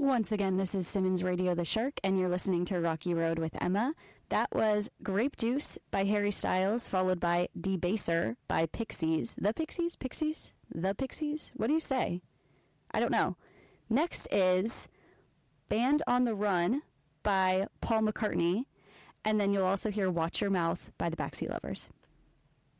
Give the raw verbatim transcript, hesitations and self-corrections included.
Once again, this is Simmons Radio the Shark, and you're listening to Rocky Road with Emma. That was Grape Juice by Harry Styles, followed by Debaser by Pixies. The Pixies? Pixies? The Pixies? What do you say? I don't know. Next is Band on the Run by Paul McCartney, and then you'll also hear Watch Your Mouth by the Backseat Lovers.